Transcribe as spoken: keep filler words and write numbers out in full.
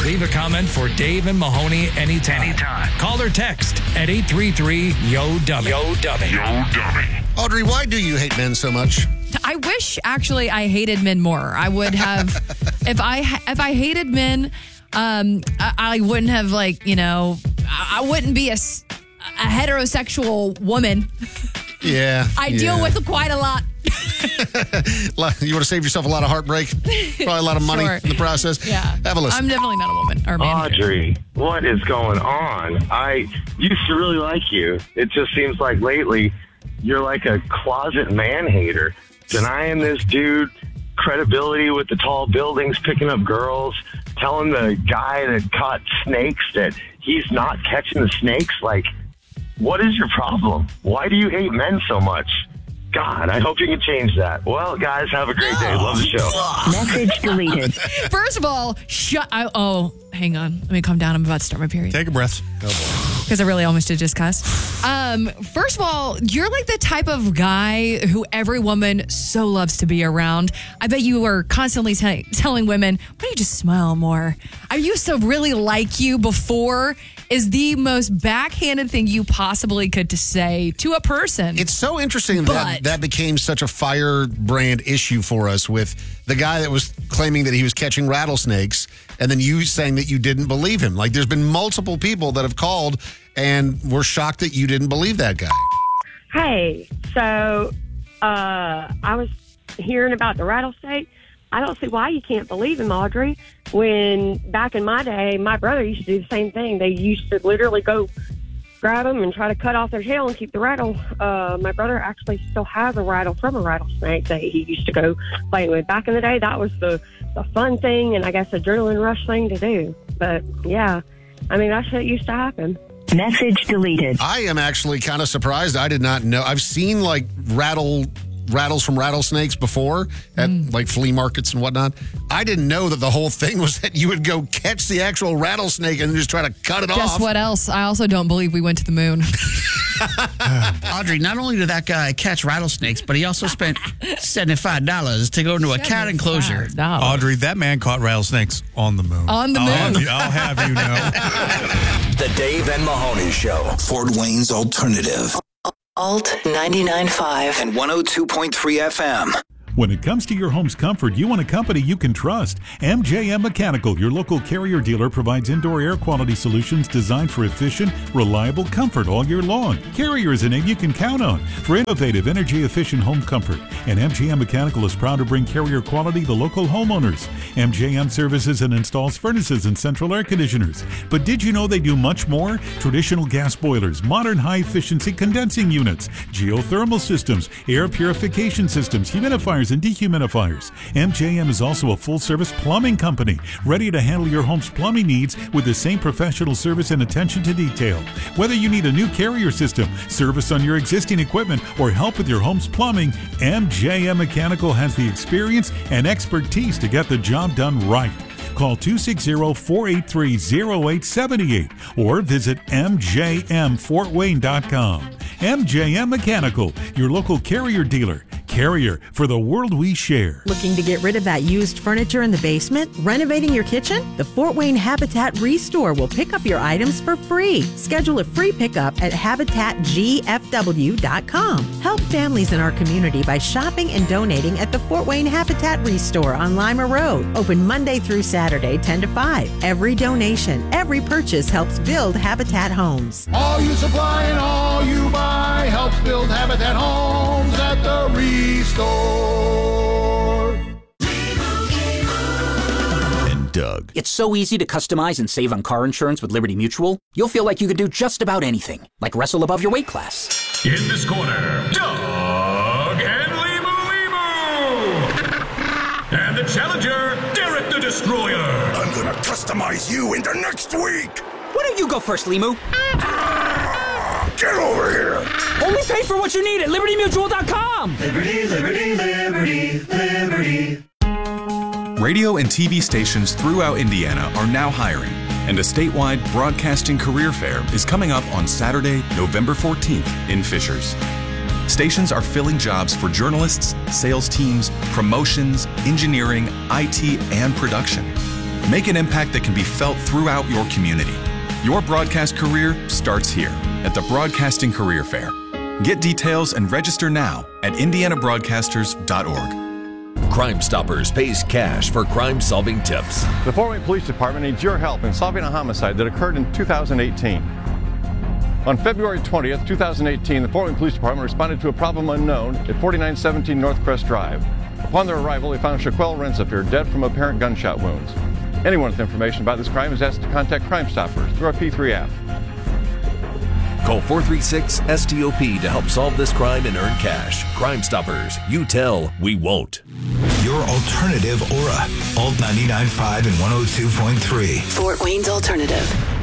Leave a comment for Dave and Mahoney anytime. Anytime. Call or text at eight three three, Y O, dummy. Yo, dummy. Yo, dummy. Audrey, why do you hate men so much? I wish, actually, I hated men more. I would have, if I if I hated men, um, I, I wouldn't have, like, you know, I, I wouldn't be a, a heterosexual woman. Yeah. I yeah. deal with quite a lot. You want to save yourself a lot of heartbreak? Probably a lot of money Sure. in the process? Yeah. Have a listen. I'm definitely not a woman or a man. Audrey, what is going on? I used to really like you. It just seems like lately you're like a closet man hater, denying this dude credibility with the tall buildings, picking up girls, telling the guy that caught snakes that he's not catching the snakes. Like, what is your problem? Why do you hate men so much? God, I hope you can change that. Well, guys, have a great day. Love the show. Message deleted. First of all, shut. I, oh, hang on. Let me calm down. I'm about to start my period. Take a breath. Oh, boy. Because I really almost did just cuss. Um, first of all, you're like the type of guy who every woman so loves to be around. I bet you are constantly t- telling women, why don't you just smile more? I used to really like you before is the most backhanded thing you possibly could to say to a person. It's so interesting But- that that became such a firebrand issue for us with the guy that was claiming that he was catching rattlesnakes and then you saying that you didn't believe him. Like, there's been multiple people that have called and were shocked that you didn't believe that guy. Hey, so uh, I was hearing about the rattlesnake. I don't see why you can't believe him, Audrey. When back in my day, my brother used to do the same thing. They used to literally go grab them and try to cut off their tail and keep the rattle. Uh, my brother actually still has a rattle from a rattlesnake that he used to go playing with. Back in the day, that was the, the fun thing and I guess adrenaline rush thing to do. But yeah, I mean, that shit used to happen. Message deleted. I am actually kind of surprised. I did not know. I've seen like rattle rattles from rattlesnakes before at mm. like flea markets and whatnot. I didn't know that the whole thing was that you would go catch the actual rattlesnake and just try to cut it Guess off. Guess what else? I also don't believe we went to the moon. Audrey, not only did that guy catch rattlesnakes, but he also spent seventy-five dollars to go into a cat enclosure. Audrey, that man caught rattlesnakes on the moon. On the I'll moon. Have you, I'll have you know. The Dave and Mahoney Show. Fort Wayne's Alternative. Alt ninety-nine point five and one oh two point three F M. When it comes to your home's comfort, you want a company you can trust. M J M Mechanical, your local Carrier dealer, provides indoor air quality solutions designed for efficient, reliable comfort all year long. Carrier is a name you can count on for innovative, energy-efficient home comfort. And M J M Mechanical is proud to bring Carrier quality to local homeowners. M J M services and installs furnaces and central air conditioners. But did you know they do much more? Traditional gas boilers, modern high-efficiency condensing units, geothermal systems, air purification systems, humidifiers, and dehumidifiers. M J M is also a full-service plumbing company, ready to handle your home's plumbing needs with the same professional service and attention to detail. Whether you need a new Carrier system, service on your existing equipment, or help with your home's plumbing, M J M Mechanical has the experience and expertise to get the job done right. Call two six zero, four eight three, zero eight seven eight or visit m j m fort wayne dot com. M J M Mechanical, your local Carrier dealer. Carrier, for the world we share. Looking to get rid of that used furniture in the basement? Renovating your kitchen? The Fort Wayne Habitat Restore will pick up your items for free. Schedule a free pickup at habitat g f w dot com. Help families in our community by shopping and donating at the Fort Wayne Habitat Restore on Lima Road. Open Monday through Saturday, ten to five. Every donation, every purchase helps build Habitat Homes. All you supply and all you buy helps build Habitat Homes at the Restore. And Doug. It's so easy to customize and save on car insurance with Liberty Mutual. You'll feel like you can do just about anything, like wrestle above your weight class. In this corner, Doug and Limu Limu. And the challenger, Derek the Destroyer. I'm gonna customize you into next week. Why don't you go first, Limu? Get over here! Only pay for what you need at liberty mutual dot com! Liberty, liberty, liberty, liberty. Radio and T V stations throughout Indiana are now hiring, and a statewide broadcasting career fair is coming up on Saturday, November fourteenth in Fishers. Stations are filling jobs for journalists, sales teams, promotions, engineering, I T, and production. Make an impact that can be felt throughout your community. Your broadcast career starts here at the Broadcasting Career Fair. Get details and register now at indiana broadcasters dot org. Crime Stoppers pays cash for crime-solving tips. The Fort Wayne Police Department needs your help in solving a homicide that occurred in two thousand eighteen. On February twentieth, twenty eighteen, the Fort Wayne Police Department responded to a problem unknown at forty-nine seventeen North Crest Drive. Upon their arrival, they found Shaquel Rensifer dead from apparent gunshot wounds. Anyone with information about this crime is asked to contact Crime Stoppers through our P three app. Call four three six S T O P to help solve this crime and earn cash. Crime Stoppers. You tell, we won't. Your alternative Aura. Alt ninety-nine point five and one oh two point three. Fort Wayne's Alternative.